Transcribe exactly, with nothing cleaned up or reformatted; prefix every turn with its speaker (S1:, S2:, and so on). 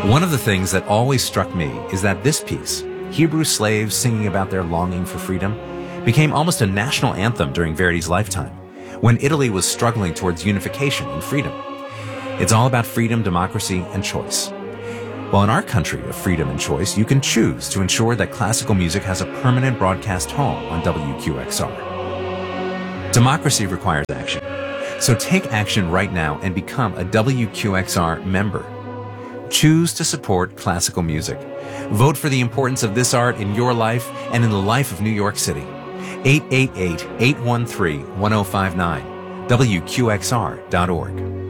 S1: One of the things that always struck me is that this piece, Hebrew slaves singing about their longing for freedom, became almost a national anthem during Verdi's lifetime, when Italy was struggling towards unification and freedom. It's all about freedom, democracy, and choice. Well, in our country of freedom and choice, you can choose to ensure that classical music has a permanent broadcast home on W Q X R. Democracy requires action. So take action right now and become a W Q X R member. Choose to support classical music. Vote for the importance of this art in your life and in the life of New York City. eight eight eight, eight one three, one zero five nine, W Q X R dot org.